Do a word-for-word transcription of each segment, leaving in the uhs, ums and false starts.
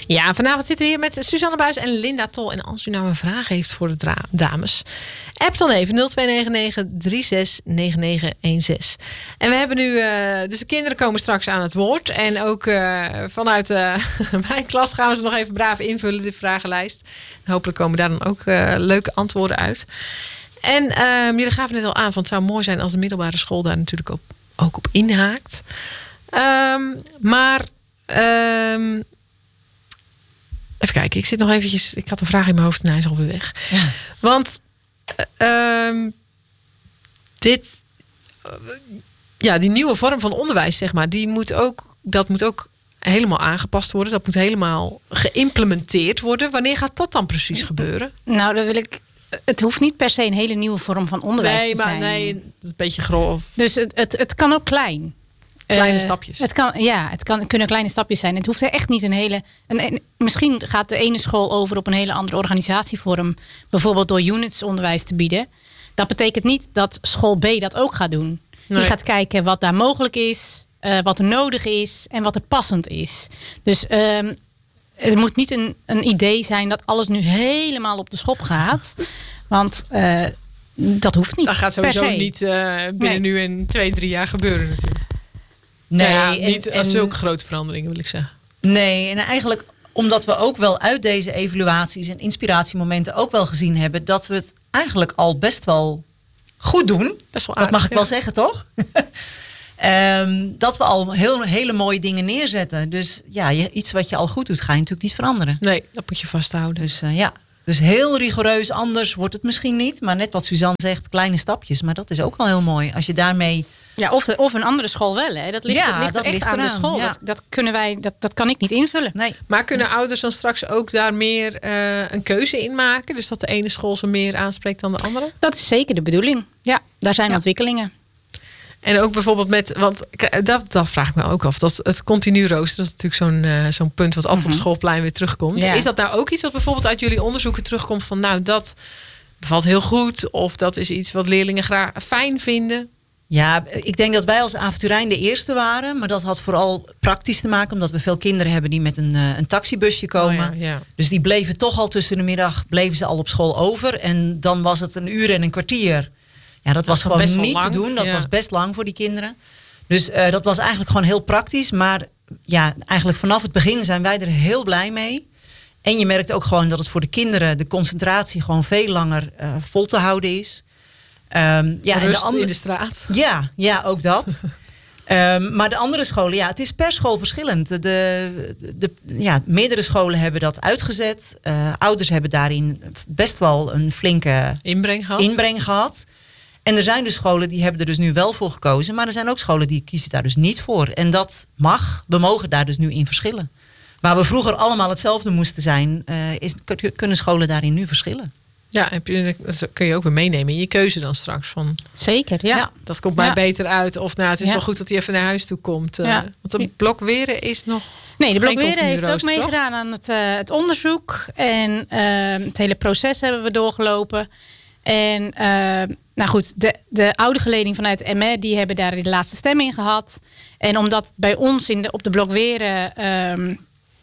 Ja, vanavond zitten we hier met Suzanne Buijs en Linda Tol. En als u nou een vraag heeft voor de dra- dames, app dan even nul twee negen negen drie zes negen negen een zes. En we hebben nu, uh, dus de kinderen komen straks aan het woord. En ook uh, vanuit uh, mijn klas gaan we ze nog even braaf invullen, de vragenlijst. En hopelijk komen daar dan ook uh, leuke antwoorden uit. En um, jullie gaven net al aan, van het zou mooi zijn als de middelbare school daar natuurlijk ook, ook op inhaakt. Um, maar um, even kijken, ik zit nog eventjes. Ik had een vraag in mijn hoofd en hij is alweer weg. Ja. Want um, dit, uh, ja, die nieuwe vorm van onderwijs, zeg maar, die moet ook, dat moet ook helemaal aangepast worden. Dat moet helemaal geïmplementeerd worden. Wanneer gaat dat dan precies gebeuren? Nou, dan wil ik. Het hoeft niet per se een hele nieuwe vorm van onderwijs nee, te zijn. Nee, maar nee, een beetje grof. Dus het, het, het kan ook klein. Kleine uh, stapjes. Het kan, ja, het kan, kunnen kleine stapjes zijn. Het hoeft er echt niet een hele. Een, een, misschien gaat de ene school over op een hele andere organisatievorm. Bijvoorbeeld door units onderwijs te bieden. Dat betekent niet dat school B dat ook gaat doen. Nee. Die gaat kijken wat daar mogelijk is, uh, wat er nodig is en wat er passend is. Dus um, het moet niet een, een idee zijn dat alles nu helemaal op de schop gaat. Want uh, dat hoeft niet. Dat gaat sowieso niet uh, binnen nee. nu in twee, drie jaar gebeuren natuurlijk. Nee, nou ja, niet en, als en, zulke grote veranderingen wil ik zeggen. Nee, en eigenlijk omdat we ook wel uit deze evaluaties en inspiratiemomenten ook wel gezien hebben dat we het eigenlijk al best wel goed doen. Best wel aardig, dat mag ik ja. wel zeggen, toch? um, dat we al heel, hele mooie dingen neerzetten. Dus ja, je, iets wat je al goed doet, ga je natuurlijk niet veranderen. Nee, dat moet je vasthouden. Dus uh, ja, dus heel rigoureus anders wordt het misschien niet. Maar net wat Suzanne zegt, kleine stapjes. Maar dat is ook wel heel mooi. Als je daarmee... Ja, of, de, of een andere school wel. Hè. Dat ligt, ja, ligt dat echt ligt aan eraan. de school. Ja. Dat, dat, kunnen wij, dat, dat kan ik niet invullen. Nee. Maar kunnen ouders dan straks ook daar meer uh, een keuze in maken? Dus dat de ene school ze meer aanspreekt dan de andere? Dat is zeker de bedoeling. Ja, daar zijn ja. ontwikkelingen. En ook bijvoorbeeld met, want dat, dat vraag ik me ook af. Dat het continu roosteren, dat is natuurlijk zo'n, uh, zo'n punt wat altijd mm-hmm. op schoolplein weer terugkomt. Ja. Is dat nou ook iets wat bijvoorbeeld uit jullie onderzoeken terugkomt van nou dat bevalt heel goed of dat is iets wat leerlingen graag fijn vinden? Ja, ik denk dat wij als Avonturijn de eerste waren. Maar dat had vooral praktisch te maken. Omdat we veel kinderen hebben die met een, uh, een taxibusje komen. Oh ja, ja. Dus die bleven toch al tussen de middag. Bleven ze al op school over. En dan was het een uur en een kwartier. Ja, dat, dat was gewoon niet te doen. Dat ja. was best lang voor die kinderen. Dus uh, dat was eigenlijk gewoon heel praktisch. Maar ja, eigenlijk vanaf het begin zijn wij er heel blij mee. En je merkt ook gewoon dat het voor de kinderen de concentratie gewoon veel langer uh, vol te houden is. Um, ja, Rust en de andere, in de straat. Ja, ja ook dat. um, maar de andere scholen, ja, het is per school verschillend. De, de, de, ja, meerdere scholen hebben dat uitgezet. Uh, ouders hebben daarin best wel een flinke inbreng gehad. inbreng gehad. En er zijn dus scholen die hebben er dus nu wel voor gekozen. Maar er zijn ook scholen die kiezen daar dus niet voor. En dat mag. We mogen daar dus nu in verschillen. Waar we vroeger allemaal hetzelfde moesten zijn, uh, is, kunnen scholen daarin nu verschillen. Ja, heb je, dat kun je ook weer meenemen in je keuze dan straks. Van, zeker, ja. ja dat komt mij ja. beter uit. Of nou, het is ja. wel goed dat hij even naar huis toe komt. Uh, ja. Want de blok Weren is nog... Nee, de blok Weren heeft rooster, ook meegedaan aan het, uh, het onderzoek. En uh, het hele proces hebben we doorgelopen. En uh, nou goed, de, de oude geleding vanuit M R, die hebben daar de laatste stem in gehad. En omdat bij ons in de, op de blok Weren... Um,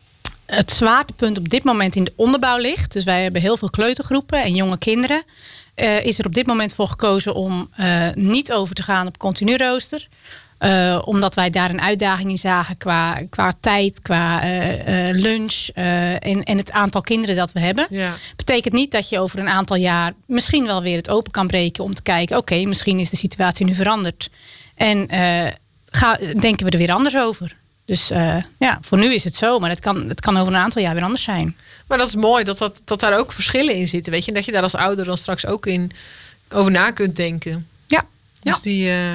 het zwaartepunt op dit moment in de onderbouw ligt. Dus wij hebben heel veel kleutergroepen en jonge kinderen. Uh, is er op dit moment voor gekozen om uh, niet over te gaan op continu rooster. Uh, omdat wij daar een uitdaging in zagen qua, qua tijd, qua uh, uh, lunch uh, en, en het aantal kinderen dat we hebben. Ja. Betekent niet dat je over een aantal jaar misschien wel weer het open kan breken om te kijken, oké, okay, misschien is de situatie nu veranderd. En uh, ga, denken we er weer anders over. Dus uh, ja, voor nu is het zo, maar het kan, het kan over een aantal jaar weer anders zijn. Maar dat is mooi dat, dat, dat daar ook verschillen in zitten, weet je. En dat je daar als ouder dan straks ook in over na kunt denken. Ja. Dus ja. die, uh,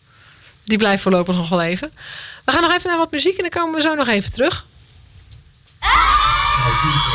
die blijft voorlopig nog wel even. We gaan nog even naar wat muziek en dan komen we zo nog even terug. Ah!